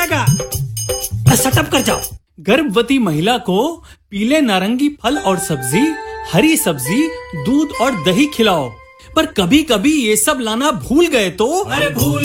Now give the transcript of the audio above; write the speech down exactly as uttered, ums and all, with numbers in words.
सटअप कर जाओ। गर्भवती महिला को पीले नारंगी फल और सब्जी, हरी सब्जी, दूध और दही खिलाओ। पर कभी कभी ये सब लाना भूल गए तो अरे भूल